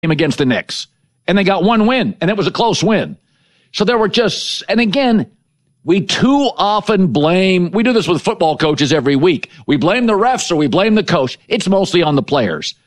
against the Knicks, and they got one win, and it was a close win. So there were just, and again, we too often blame, we do this with football coaches every week. We blame the refs or we blame the coach. It's mostly on the players.